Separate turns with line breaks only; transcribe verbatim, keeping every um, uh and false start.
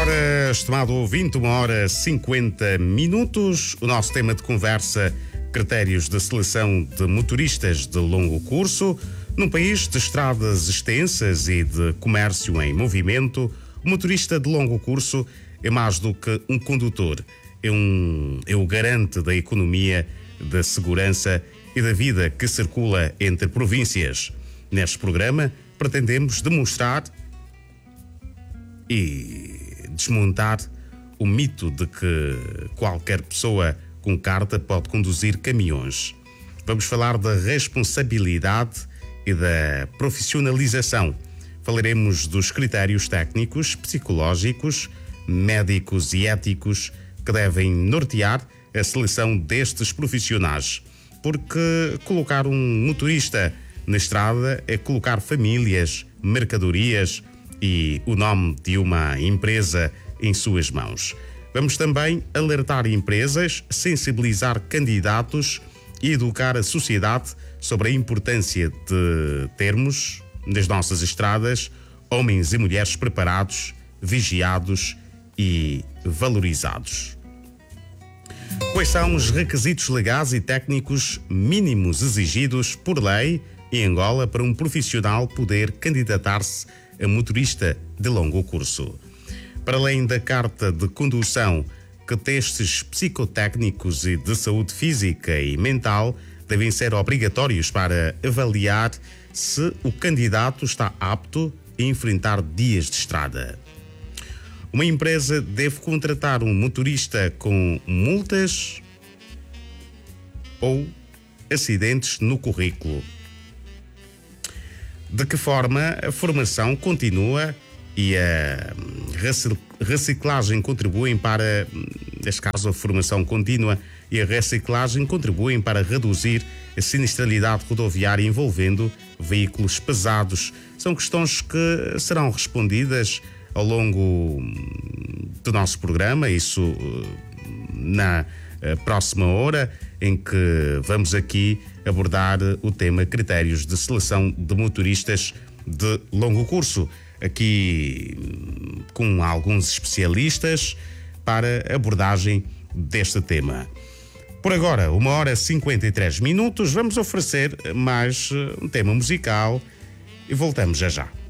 Ora, estimado ouvinte, uma hora cinquenta minutos. O nosso tema de conversa: critérios de seleção de motoristas de longo curso. Num país de estradas extensas e de comércio em movimento, o motorista de longo curso é mais do que um condutor. É, um, é o garante da economia, da segurança e da vida que circula entre províncias. Neste programa, pretendemos demonstrar e desmontar o mito de que qualquer pessoa com carta pode conduzir caminhões. Vamos falar da responsabilidade e da profissionalização. Falaremos dos critérios técnicos, psicológicos, médicos e éticos que devem nortear a seleção destes profissionais. Porque colocar um motorista na estrada é colocar famílias, mercadorias e o nome de uma empresa em suas mãos. Vamos também alertar empresas, sensibilizar candidatos e educar a sociedade sobre a importância de termos, nas nossas estradas, homens e mulheres preparados, vigiados e valorizados. Quais são os requisitos legais e técnicos mínimos exigidos por lei em Angola para um profissional poder candidatar-se a motorista de longo curso? Para além da carta de condução, que testes psicotécnicos e de saúde física e mental devem ser obrigatórios para avaliar se o candidato está apto a enfrentar dias de estrada. Uma empresa deve contratar um motorista com multas ou acidentes no currículo. De que forma a formação continua e a reciclagem contribuem para, neste caso, a formação contínua e a reciclagem contribuem para reduzir a sinistralidade rodoviária envolvendo veículos pesados? São questões que serão respondidas ao longo do nosso programa, isso na próxima hora, em que vamos aqui abordar o tema critérios de seleção de motoristas de longo curso, aqui com alguns especialistas para abordagem deste tema. Por agora, uma hora e cinquenta e três minutos, vamos oferecer mais um tema musical e voltamos já já.